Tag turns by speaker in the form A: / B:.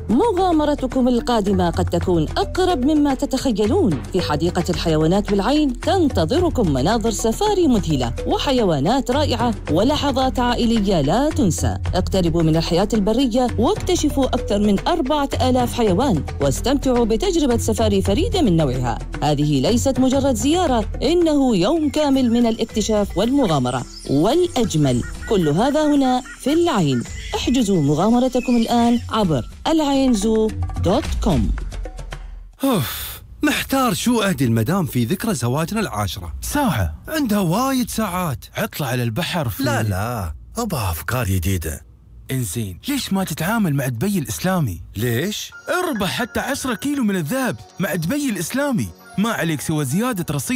A: مغامرتكم القادمة قد تكون أقرب مما تتخيلون. في حديقة الحيوانات بالعين تنتظركم مناظر سفاري مذهلة وحيوانات رائعة ولحظات عائلية لا تنسى. اقتربوا من الحياة البرية واكتشفوا أكثر من 4000 حيوان واستمتعوا بتجربة سفاري فريدة من نوعها. هذه ليست مجرد زيارة، إنه يوم كامل من الاكتشاف والمغامرة. والأجمل كل هذا هنا في العين. احجزوا مغامرتكم الآن عبر العينزو.com.
B: محتار شو أهدي المدام في ذكرى زواجنا 10.
C: ساعة
B: عندها وايد ساعات.
C: عطلة على البحر في
B: لا أبغى أفكار جديدة.
C: إنزين، ليش ما تتعامل مع دبي الإسلامي؟
B: ليش؟
C: اربح حتى 10 كيلو من الذهب مع دبي الإسلامي، ما عليك سوى زيادة رصيد